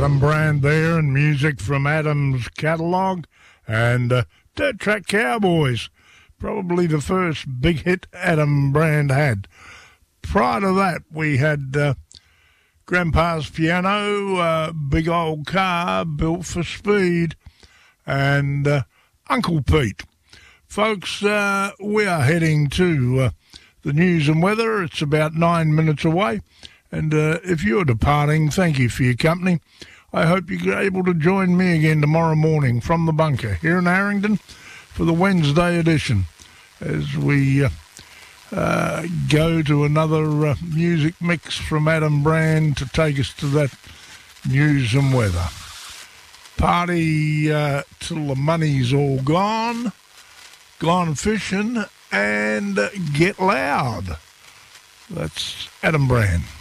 Adam Brand there, and music from Adam's catalogue, and Dirt Track Cowboys, probably the first big hit Adam Brand had. Prior to that, we had Grandpa's Piano, Big Old Car, Built for Speed, and Uncle Pete. Folks, we are heading to the news and weather. It's about 9 minutes away. And if you're departing, thank you for your company. I hope you're able to join me again tomorrow morning from the bunker here in Harrington for the Wednesday edition as we go to another music mix from Adam Brand to take us to that news and weather. Party till the money's all gone, gone fishing, and get loud. That's Adam Brand.